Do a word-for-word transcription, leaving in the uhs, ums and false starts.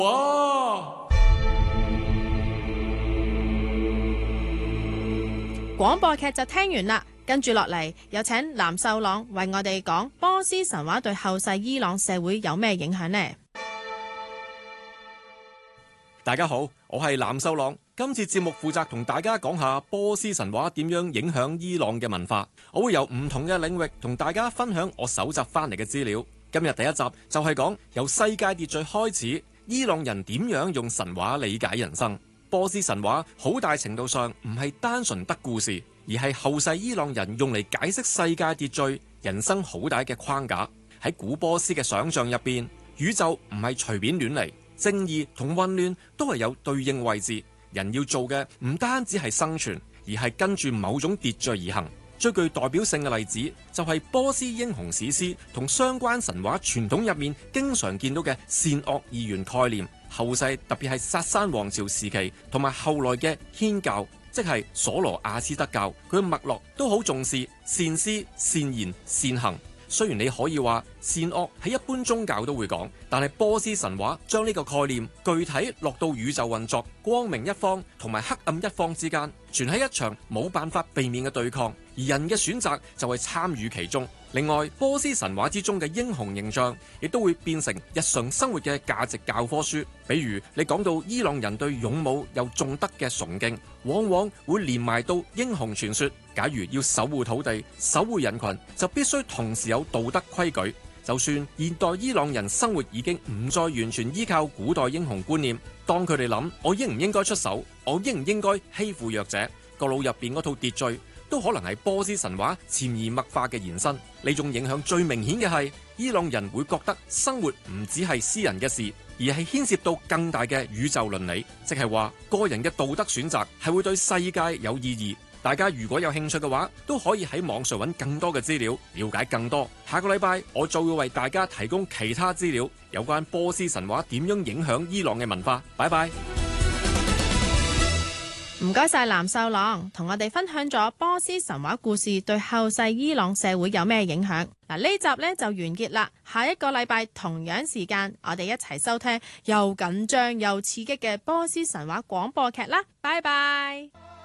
哇！ 廣播劇就聽完啦，跟住落嚟有請藍秀朗為我哋講波斯神話對後世伊朗社會有咩影響呢？ 大家好，我係藍秀朗。今次節目負責同大家講下波斯神話點樣影響伊朗嘅文化。我會由唔同嘅領域同大家分享我搜集翻嚟嘅資料。今日第一集就係講由世界秩序開始，伊朗人點樣用神話理解人生。波斯神話好大程度上唔係單純得故事，而係後世伊朗人用嚟解釋世界秩序、人生好大嘅框架。喺古波斯嘅想象入邊，宇宙唔係隨便亂嚟，正義同混亂都係有對應位置。人要做嘅唔單止係生存，而係跟住某種秩序而行。最具代表性嘅例子就係波斯英雄史詩同相關神話傳統入面經常見到嘅善惡二元概念。後世特別係薩珊王朝時期同埋後來嘅祆教，即係瑣羅亞斯德教，佢嘅脈絡都好重視善思、善言、善行。雖然你可以話善惡喺一般宗教都會講，但係波斯神話將呢個概念具體落到宇宙運作、光明一方同埋黑暗一方之間，全喺一場冇辦法避免嘅對抗，而人嘅選擇就係參與其中。另外，波斯神話之中嘅英雄形象亦都會變成日常生活嘅價值教科書。比如你講到伊朗人對勇武又重德嘅崇敬，往往會連埋到英雄傳說。假如要守護土地、守護人群，就必須同時有道德規矩。就算現代伊朗人生活已經唔再完全依靠古代英雄觀念，當佢哋諗我應唔應該出手，我應唔應該欺負弱者，個腦入邊嗰套秩序都可能係波斯神話潛移默化嘅延伸。呢種影響最明顯嘅係，伊朗人會覺得生活唔只係私人嘅事，而係牽涉到更大嘅宇宙倫理，即係話個人嘅道德選擇係會對世界有意義。大家如果有興趣嘅話，都可以喺網上揾更多嘅資料，了解更多。下個禮拜我就會為大家提供其他資料，有關波斯神話點樣影響伊朗嘅文化。拜拜。 唔該晒藍秀朗，同我哋分享咗波斯神話故事對後世伊朗社會有咩影響。嗱，呢集呢就完結啦，下一個禮拜同樣時間，我哋一齊收聽又緊張又刺激嘅波斯神話廣播劇啦。拜拜。